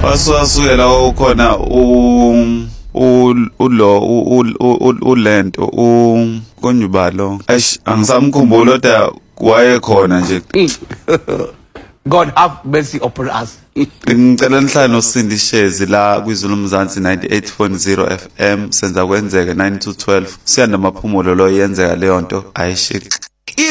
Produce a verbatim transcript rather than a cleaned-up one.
wasukela ukhona u ulo ulento u konyubalo eish angisamkhumbula kodwa wayekhona nje. God have mercy upon us. Ngicela nihlale noSindi Shezi la kwiZulu Mzansi ninety-eight point zero F M senza kwenzeke nine to twelve siyanda maphumulo lo yenzeka leyo nto ayishiki.